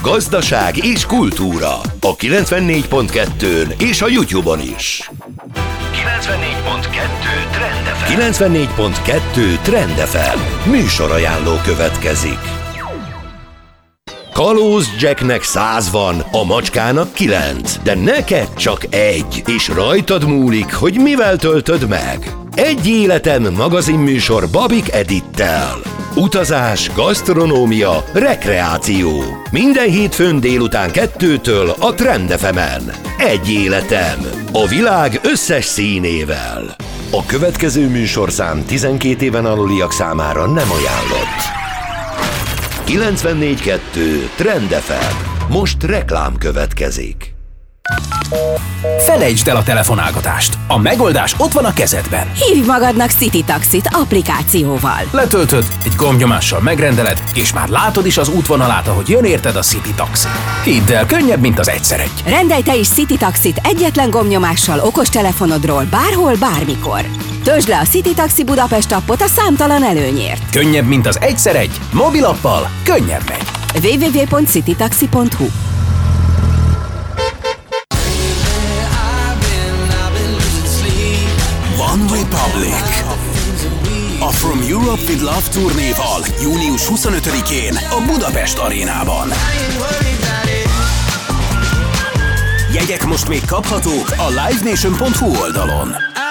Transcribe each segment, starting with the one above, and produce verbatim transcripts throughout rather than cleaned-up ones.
gazdaság és kultúra. A kilencvennégy pont kettőn és a YouTube-on is. kilencvennégy pont kettő Trend ef em. kilencvennégy pont kettő Trend ef em. Műsorajánló következik. Kalóz Jacknek száz van, a macskának kilenc, de neked csak egy, és rajtad múlik, hogy mivel töltöd meg. Egy életem magazinműsor Babik Edittel. Utazás, gasztronómia, rekreáció. Minden hétfőn délután kettőtől a Trend ef emen. Egy életem. A világ összes színével. A következő műsorszám tizenkét éven aluliak számára nem ajánlott. kilencvennégy pont kettő Trend ef em. Most reklám következik. Felejtsd el a telefonálgatást. A megoldás ott van a kezedben. Hívj magadnak City Taxit applikációval. Letöltöd, egy gombnyomással megrendeled, és már látod is az útvonalát, ahogy jön érted a City Taxi. Hidd el, könnyebb, mint az egyszer egy. Rendelj te is City Taxit egyetlen gombnyomással okostelefonodról bárhol, bármikor. Töltsd le a City Taxi Budapest appot a számtalan előnyért. Könnyebb, mint az egyszer egy. Mobilappal könnyebb megy. double-u double-u double-u pont citytaxi pont hu. One Republic. A From Europe with Love turnéval június huszonötödikén a Budapest Arénában. Jegyek most még kaphatók a live nation pont hu oldalon.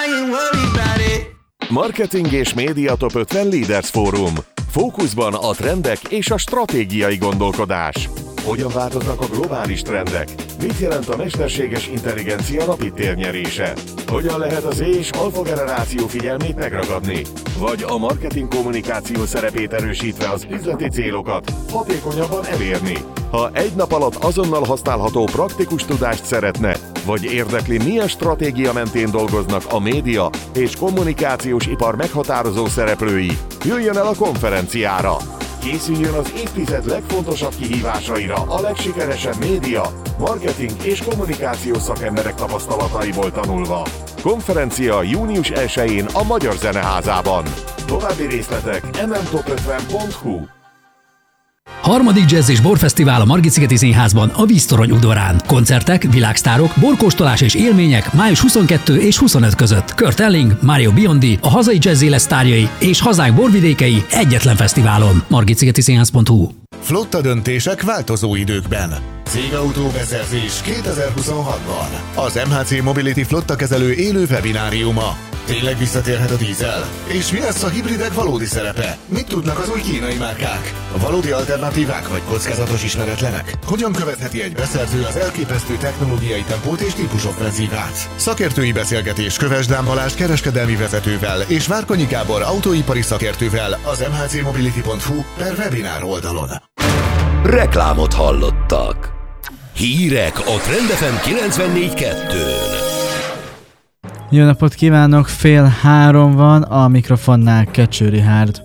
Marketing és média top ötven Leaders Fórum. Fókuszban a trendek és a stratégiai gondolkodás. Hogyan változnak a globális trendek? Mit jelent a mesterséges intelligencia napi térnyerése? Hogyan lehet az Z és alfa generáció figyelmét megragadni? Vagy a marketing kommunikáció szerepét erősítve az üzleti célokat hatékonyabban elérni? Ha egy nap alatt azonnal használható praktikus tudást szeretne, vagy érdekli, milyen stratégia mentén dolgoznak a média és kommunikációs ipar meghatározó szereplői, jöjjön el a konferenciára! Készüljön az évtized legfontosabb kihívásaira a legsikeresebb média, marketing és kommunikációs szakemberek tapasztalataiból tanulva. Konferencia június elsején a Magyar Zeneházában. További részletek em em top ötven pont hu. Harmadik Jazz és Borfesztivál a Margit-szigeti Színházban, a Víztorony udvarán. Koncertek, világsztárok, borkóstolás és élmények május huszonkettő és huszonöt között. Kurt Elling, Mario Biondi, a hazai jazz élet sztárjai és hazák borvidékei egyetlen fesztiválon. margit-szigeti színház pont hu. Flotta döntések változó időkben. Cégautóbeszerzés kétezer-huszonhatban. Az em há cé Mobility flotta kezelő élő webináriuma. Tényleg visszatérhet a dízel? És mi lesz a hibridek valódi szerepe? Mit tudnak az új kínai márkák? A valódi alternatívák vagy kockázatos ismeretlenek? Hogyan követheti egy beszerző az elképesztő technológiai tempót és típusoffenzívát? Szakértői beszélgetés Köves Dán Balázs kereskedelmi vezetővel és Várkonyi Gábor autóipari szakértővel az em há cé mobility pont hu per webinár oldalon. Reklámot hallottak. Hírek a Trend ef em kilencvennégy pont kettőn. Jó napot kívánok, fél három van, a mikrofonnál Kecső Richárd.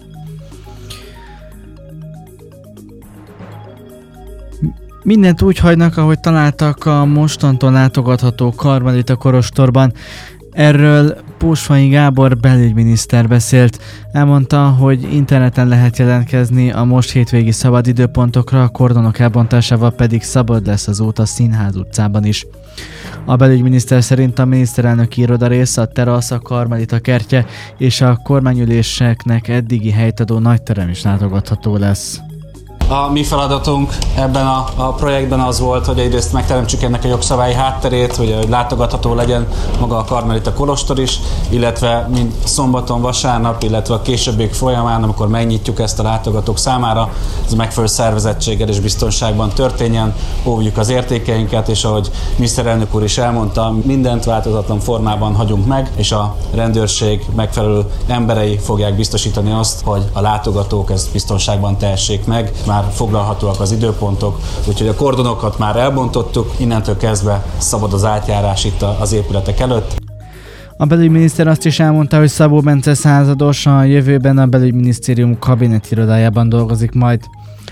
Mindent úgy hagynak, ahogy találtak a mostantól látogatható Karmelita Kolostorban. Erről Pósfai Gábor belügyminiszter beszélt. Elmondta, hogy interneten lehet jelentkezni a most hétvégi szabad időpontokra, a kordonok elbontásával pedig szabad lesz az út a Színház utcában is. A belügyminiszter szerint a miniszterelnöki irodarész, a terasz, a Karmelita kertje és a kormányüléseknek eddigi helytadó nagyterem is látogatható lesz. A mi feladatunk ebben a, a projektben az volt, hogy egyrészt megteremtsük ennek a jogszabályi hátterét, hogy, hogy látogatható legyen maga a Karmelita kolostor is, illetve mint szombaton, vasárnap, illetve a későbbiek folyamán, amikor megnyitjuk ezt a látogatók számára, ez megfelelő szervezettséggel és biztonságban történjen, óvjuk az értékeinket, és ahogy miniszterelnök úr is elmondta, mindent változatlan formában hagyunk meg, és a rendőrség megfelelő emberei fogják biztosítani azt, hogy a látogatók ezt biztonságban tehessék meg. Már foglalhatóak az időpontok, úgyhogy a kordonokat már elbontottuk, innentől kezdve szabad az átjárás itt az épületek előtt. A belügyminiszter azt is elmondta, hogy Szabó Bence százados a jövőben a belügyminisztérium kabinetirodájában dolgozik majd.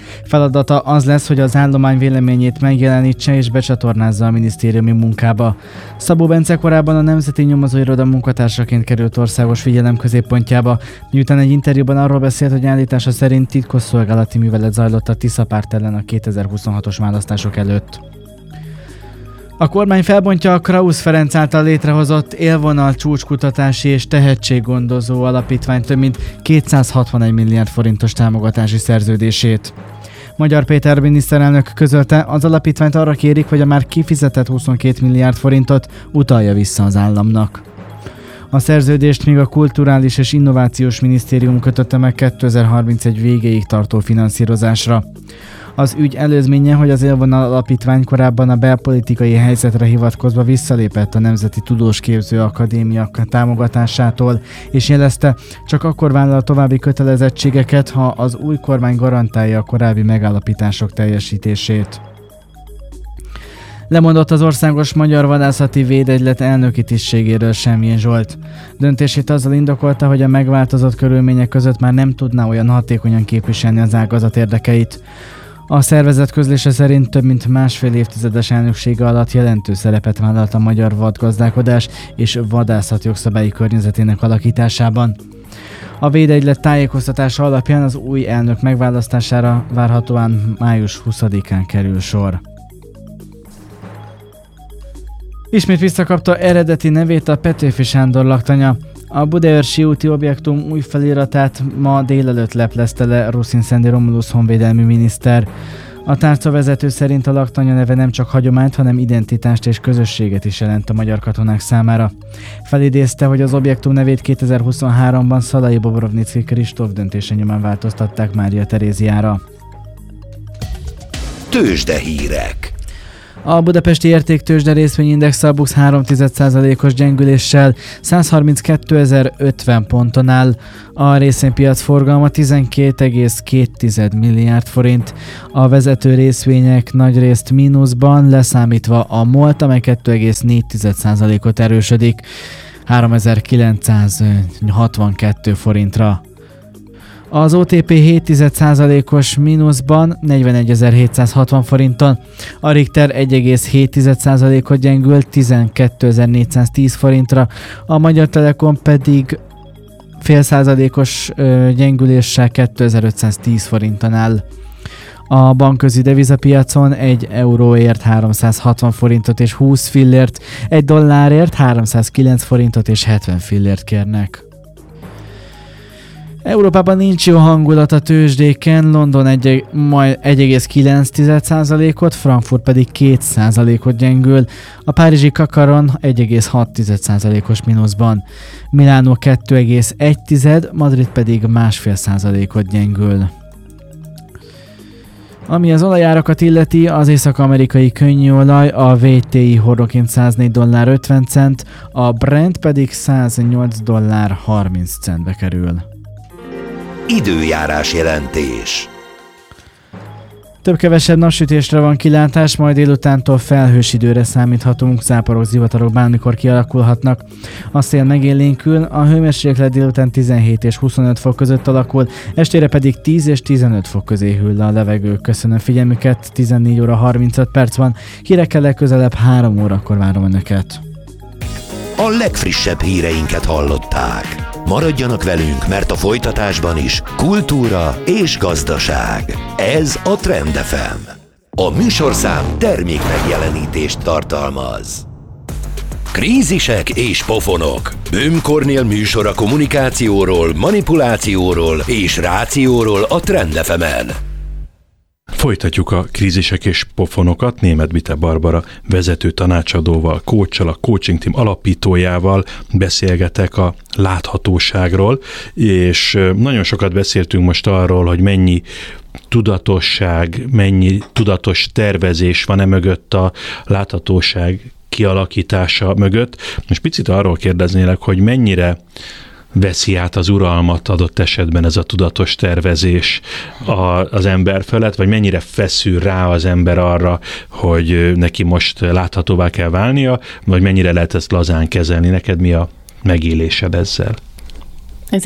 Feladata az lesz, hogy az állomány véleményét megjelenítse és becsatornázza a minisztériumi munkába. Szabó Bence korábban a Nemzeti Nyomozóiroda munkatársaként került országos figyelem középpontjába, miután egy interjúban arról beszélt, hogy állítása szerint titkosszolgálati művelet zajlott a Tisza párt ellen a kétezer-huszonhatos választások előtt. A kormány felbontja a Krausz Ferenc által létrehozott élvonal csúcskutatási és tehetséggondozó alapítvány több mint kétszázhatvanegy milliárd forintos támogatási szerződését. Magyar Péter miniszterelnök közölte, az alapítványt arra kérik, hogy a már kifizetett huszonkét milliárd forintot utalja vissza az államnak. A szerződést még a Kulturális és Innovációs Minisztérium kötötte meg kétezer-harmincegy végéig tartó finanszírozásra. Az ügy előzménye, hogy az élvonal alapítvány korábban a belpolitikai helyzetre hivatkozva visszalépett a Nemzeti Tudósképző Akadémia támogatásától, és jelezte, csak akkor vállal további kötelezettségeket, ha az új kormány garantálja a korábbi megállapítások teljesítését. Lemondott az Országos Magyar Vadászati Védegylet elnöki tisztségéről Semjén Zsolt. Döntését azzal indokolta, hogy a megváltozott körülmények között már nem tudná olyan hatékonyan képviselni az ágazat érdekeit. A szervezet közlése szerint több mint másfél évtizedes elnöksége alatt jelentős szerepet vállalt a magyar vadgazdálkodás és vadászat jogszabályi környezetének alakításában. A védegylet tájékoztatása alapján az új elnök megválasztására várhatóan május huszadikán kerül sor. Ismét visszakapta eredeti nevét a Petőfi Sándor laktanya. A Budaörsi úti objektum új feliratát ma délelőtt leplezte le Ruszin Szendi Romulusz honvédelmi miniszter. A tárcavezető szerint a laktanya neve nem csak hagyományt, hanem identitást és közösséget is jelent a magyar katonák számára. Felidézte, hogy az objektum nevét kétezer-huszonháromban Szalai Bobrovnicki Kristóf döntése nyomán változtatták Mária Teréziára. Tőzsdehírek. A budapesti értéktőzsde részvényindex a BUX három egész egy százalékos gyengüléssel százharminckétezer-ötven ponton áll. A részvénypiac forgalma tizenkét egész két milliárd forint. A vezető részvények nagyrészt mínuszban, leszámítva a MOLT, amely két egész négy százalékot erősödik háromezer-kilencszázhatvankettő forintra. Az o té pé hét egész egy százalékos mínuszban negyvenegyezer-hétszázhatvan forinton, a Richter egy egész hét százalékot gyengült tizenkétezer-négyszáztíz forintra, a Magyar Telekom pedig fél százalékos ö, gyengüléssel kétezer-ötszáztíz forinton áll. A bankközi devizapiacon egy euróért háromszázhatvan forintot és húsz fillért, egy dollárért háromszázkilenc forintot és hetven fillért kérnek. Európában nincs jó hangulat a tőzsdéken, London egy egész kilenc százalékot, Frankfurt pedig két százalékot gyengül, a párizsi Kakaron egy egész hat százalékos mínuszban, Milánó két egész egy, Madrid pedig másfél százalékot gyengül. Ami az olajárakat illeti, az észak-amerikai könnyűolaj a vé té i hordóként száznégy dollár ötven cent, a Brent pedig száznyolc dollár harminc centbe kerül. Időjárás jelentés. Több-kevesebb napsütésre van kilátás, majd délutántól felhős időre számíthatunk, záporok, zivatarok bármikor kialakulhatnak. A szél megélénkül, a hőmérséklet délután tizenhét és huszonöt fok között alakul, estére pedig tíz és tizenöt fok közé hűl a levegő. Köszönöm figyelmüket, tizennégy óra harmincöt perc van, hírekkel legközelebb három órakor várom önöket. A legfrissebb híreinket hallották. Maradjanak velünk, mert a folytatásban is kultúra és gazdaság. Ez a Trend ef em. A műsorszám termék megjelenítést tartalmaz. Krízisek és pofonok. Böhm Kornél műsora kommunikációról, manipulációról és rációról a Trend ef emen. Folytatjuk a krízisek és pofonokat Németh Bite Barbara vezető tanácsadóval, coachsal, a Coaching Team alapítójával beszélgetek a láthatóságról, és nagyon sokat beszéltünk most arról, hogy mennyi tudatosság, mennyi tudatos tervezés van e mögött, a láthatóság kialakítása mögött. Most picit arról kérdeznélek, hogy mennyire veszi át az uralmat adott esetben ez a tudatos tervezés az ember felett, vagy mennyire feszül rá az ember arra, hogy neki most láthatóvá kell válnia, vagy mennyire lehet ezt lazán kezelni? Neked mi a megélésed ezzel? Ez egy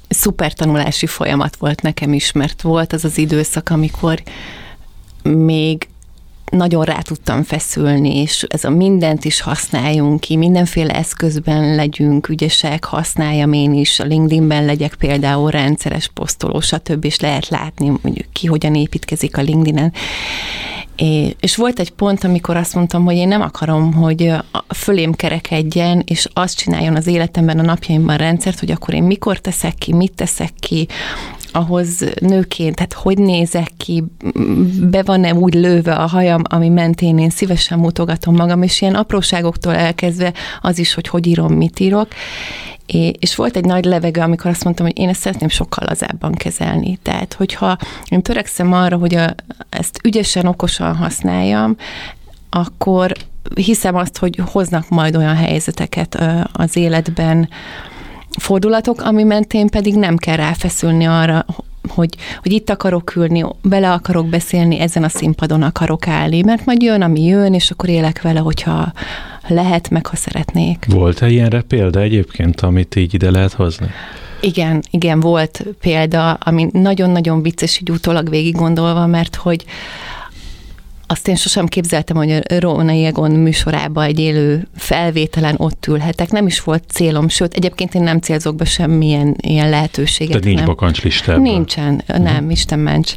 szuper tanulási folyamat volt nekem is, mert volt az az időszak, amikor még nagyon rá tudtam feszülni, és ez a mindent is használjunk ki, mindenféle eszközben legyünk ügyesek, használjam én is, a LinkedInben legyek például rendszeres posztoló, stb. És lehet látni, mondjuk ki hogyan építkezik a LinkedInen. És volt egy pont, amikor azt mondtam, hogy én nem akarom, hogy fölém kerekedjen, és azt csináljon az életemben, a napjaimban rendszert, hogy akkor én mikor teszek ki, mit teszek ki, ahhoz nőként, tehát hogy nézek ki, be van-e úgy lőve a hajam, ami mentén én szívesen mutogatom magam, és ilyen apróságoktól elkezdve az is, hogy hogy írom, mit írok. És volt egy nagy levegő, amikor azt mondtam, hogy én ezt szeretném sokkal lazábban kezelni. Tehát, hogyha én törekszem arra, hogy a, ezt ügyesen, okosan használjam, akkor hiszem azt, hogy hoznak majd olyan helyzeteket az életben, fordulatok, ami mentén pedig nem kell ráfeszülni arra, hogy, hogy itt akarok ülni, bele akarok beszélni, ezen a színpadon akarok állni, mert majd jön, ami jön, és akkor élek vele, hogyha lehet, meg ha szeretnék. Volt-e ilyenre példa egyébként, amit így ide lehet hozni? Igen, igen, volt példa, ami nagyon-nagyon vicces, így utólag végig gondolva, mert hogy azt én sosem képzeltem, hogy a Rónai Egon műsorában egy élő felvételen ott ülhetek. Nem is volt célom, sőt, egyébként én nem célzok be semmilyen ilyen lehetőséget. Tehát nincs nem. bakancslistában? Nincsen, nem, uh-huh. Isten ments.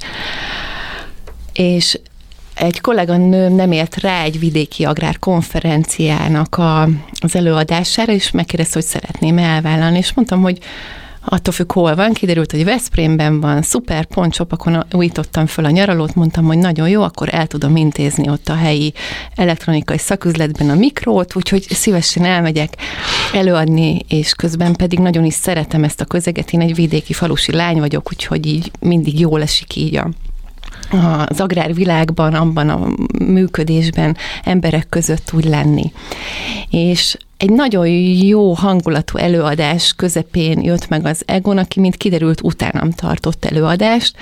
És egy kolléganőm nem ért rá egy vidéki agrárkonferenciának a, az előadására, és megkérdezte, hogy szeretném elvállalni, és mondtam, hogy attól függ, hol van, kiderült, hogy Veszprémben van, szuper, Pontcsopakon újítottam föl a nyaralót, mondtam, hogy nagyon jó, akkor el tudom intézni ott a helyi elektronikai szaküzletben a mikrót, úgyhogy szívesen elmegyek előadni, és közben pedig nagyon is szeretem ezt a közeget, én egy vidéki falusi lány vagyok, úgyhogy így mindig jól esik így a az agrárvilágban, abban a működésben emberek között úgy lenni. És egy nagyon jó hangulatú előadás közepén jött meg az Egon, aki mint kiderült utánam tartott előadást,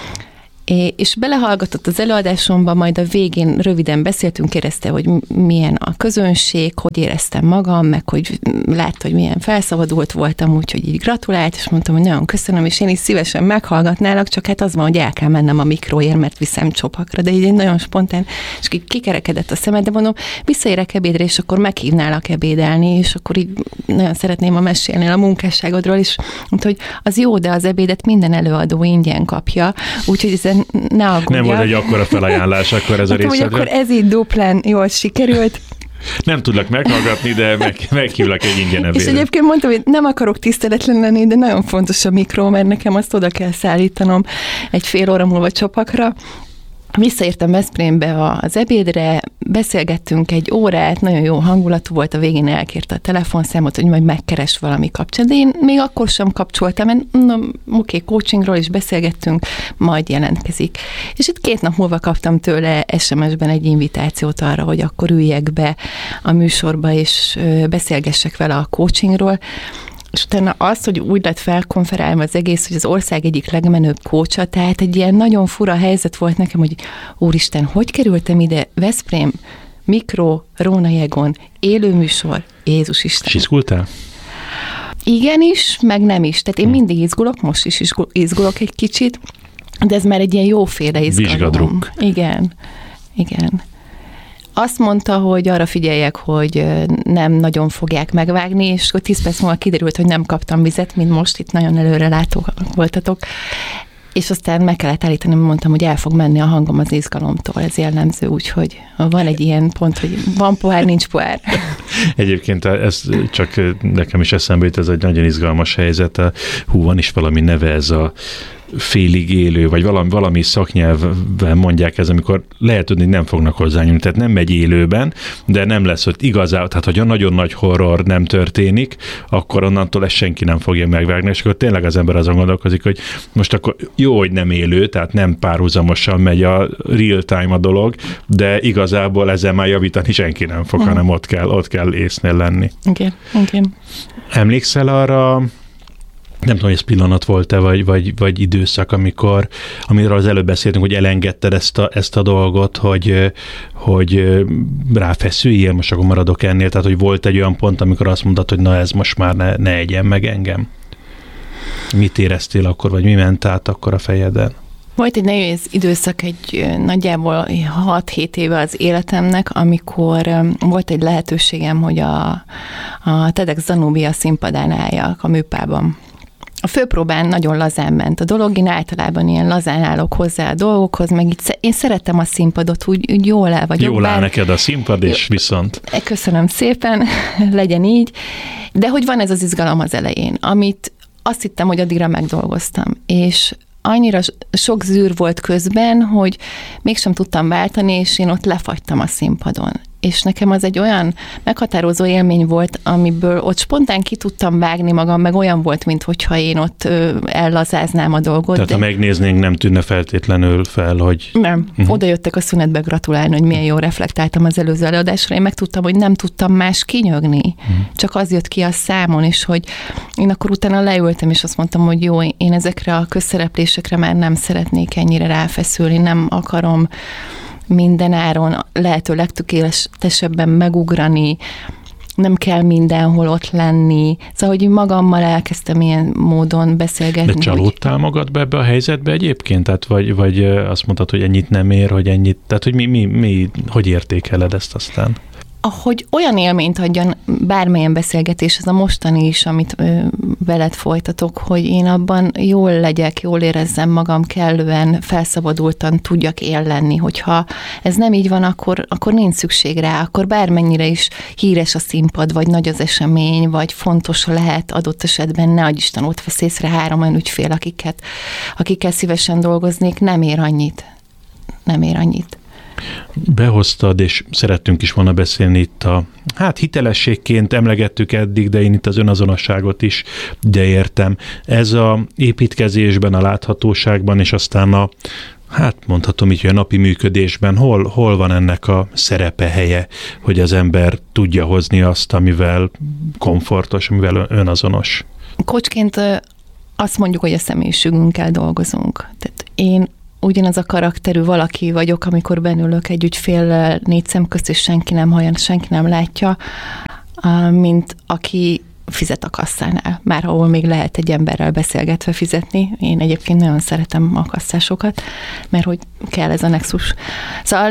és belehallgatott az előadásomba, majd a végén röviden beszéltünk, kérdezte, hogy milyen a közönség, hogy éreztem magam, meg hogy látta, hogy milyen felszabadult voltam, úgyhogy így gratulált, és mondtam, hogy nagyon köszönöm, és én is szívesen meghallgatnálak, csak hát az van, hogy el kell mennem a mikróért, mert viszem Csopakra, de így egy nagyon spontán, és kikerekedett a szemed, de mondom, visszaérek ebédre, és akkor meghívnálak ebédelni, és akkor így nagyon szeretném a mesélni a munkásságodról, és mondta, hogy az jó, de az ebédet minden előadó ingyen kapja, úgyhogy ezen ne aggódjak. Nem volt egy akkora felajánlás akkor ez a részedre. Akkor ez így duplán jól sikerült. Nem tudlak meghallgatni, de meg, meghívlak egy ingyen ebédre. És egyébként mondtam, hogy nem akarok tiszteletlen lenni, de nagyon fontos a mikró, mert nekem azt oda kell szállítanom egy fél óra múlva Csopakra. Visszaértem Veszprémbe az ebédre, beszélgettünk egy órát, nagyon jó hangulatú volt, a végén elkérte a telefonszámot, hogy majd megkeres valami kapcsán, de én még akkor sem kapcsoltam, mert mondom, oké, coachingról is beszélgettünk, majd jelentkezik. És itt két nap múlva kaptam tőle es em es-ben egy invitációt arra, hogy akkor üljek be a műsorba, és beszélgessek vele a coachingról. És utána az, hogy úgy lett felkonferálva az egész, hogy az ország egyik legmenőbb kócsa, tehát egy ilyen nagyon fura helyzet volt nekem, hogy úristen, hogy kerültem ide, Veszprém, mikro, Rónai Egon, élőműsor, Jézus Isten. És izgultál? Igen is, meg nem is. Tehát én hmm. mindig izgulok, most is izgulok egy kicsit, de ez már egy ilyen jóféle izgalom. Vizsgadruk. Igen, igen. Azt mondta, hogy arra figyeljek, hogy nem nagyon fogják megvágni, és akkor tíz perc múlva kiderült, hogy nem kaptam vizet, mint most, itt nagyon előre látók voltatok. És aztán meg kellett állítani, mondtam, hogy el fog menni a hangom az izgalomtól, ez jellemző, úgyhogy van egy ilyen pont, hogy van pohár, nincs pohár. Egyébként ez csak nekem is eszembe jut, ez egy nagyon izgalmas helyzet. Hú, van is valami neve, ez a félig élő, vagy valami, valami szaknyelven mondják ez, amikor lehet tudni, hogy nem fognak hozzányúlni. Tehát nem megy élőben, de nem lesz ott igazán, tehát hogyha nagyon nagy horror nem történik, akkor onnantól ezt senki nem fogja megvágni, és akkor tényleg az ember azon gondolkozik, hogy most akkor jó, hogy nem élő, tehát nem párhuzamosan megy a real time a dolog, de igazából ezzel már javítani senki nem fog, mm. hanem ott kell, ott kell észnél lenni. Igen, igen. Emlékszel arra, nem tudom, hogy ez pillanat volt-e, vagy, vagy, vagy időszak, amikor, amiről az előbb beszéltünk, hogy elengedted ezt a, ezt a dolgot, hogy, hogy ráfeszüljél, most akkor maradok ennél, tehát hogy volt egy olyan pont, amikor azt mondtad, hogy na ez most már ne, ne egyen meg engem? Mit éreztél akkor, vagy mi ment át akkor a fejeden? Volt egy nehéz időszak, egy nagyjából hat-hét éve az életemnek, amikor volt egy lehetőségem, hogy a, a TEDx Danubia színpadán álljak a műpában. A főpróbán nagyon lazán ment a dolog, én általában ilyen lazán állok hozzá a dolgokhoz, meg itt én szerettem a színpadot, úgy, úgy jól el vagyok. Jól áll bár... neked a színpad, és viszont. Köszönöm szépen, legyen így. De hogy van ez az izgalom az elején, amit azt hittem, hogy addigra megdolgoztam, és annyira sok zűr volt közben, hogy mégsem tudtam váltani, és én ott lefagytam a színpadon. És nekem az egy olyan meghatározó élmény volt, amiből ott spontán ki tudtam vágni magam, meg olyan volt, mintha én ott ö, ellazáznám a dolgot. Tehát de... ha megnéznénk, nem tűnne feltétlenül fel, hogy... Nem. Uh-huh. Oda jöttek a szünetbe gratulálni, hogy milyen jól reflektáltam az előző előadásra. Én megtudtam, hogy nem tudtam más kinyögni. Uh-huh. Csak az jött ki a számon, és hogy én akkor utána leültem, és azt mondtam, hogy jó, én ezekre a közszereplésekre már nem szeretnék ennyire ráfeszülni, nem akarom minden áron lehető legtökéletesebben megugrani, nem kell mindenhol ott lenni. Szóval, hogy magammal elkezdtem ilyen módon beszélgetni. De csalódtál hogy... magadba ebbe a helyzetbe egyébként? Tehát vagy, vagy azt mondtad, hogy ennyit nem ér, hogy ennyit, tehát hogy mi, mi, mi hogy értékeled ezt aztán? Ahogy olyan élményt adjon bármilyen beszélgetés, ez a mostani is, amit ö, veled folytatok, hogy én abban jól legyek, jól érezzem magam, kellően felszabadultan tudjak él lenni. Hogyha ez nem így van, akkor, akkor nincs szükség rá, akkor bármennyire is híres a színpad, vagy nagy az esemény, vagy fontos lehet adott esetben, ne adj Isten, ott vesz észre három olyan ügyfél, akiket, akikkel szívesen dolgoznék, nem ér annyit. Nem ér annyit. Behoztad, és szerettünk is volna beszélni itt a, hát hitelességként emlegettük eddig, de én itt az önazonosságot is, de értem. Ez a építkezésben, a láthatóságban, és aztán a, hát mondhatom így, hogy a napi működésben, hol, hol van ennek a szerepe, helye, hogy az ember tudja hozni azt, amivel komfortos, amivel önazonos? Coachként azt mondjuk, hogy a személyiségünkkel dolgozunk. Tehát én ugyanaz a karakterű valaki vagyok, amikor benülök egy ügyféllel négy szem közt, és senki nem hallja, senki nem látja, mint aki fizet a kasszánál, már ahol még lehet egy emberrel beszélgetve fizetni. Én egyébként nagyon szeretem a kasszásokat, mert hogy kell ez a nexus. Szóval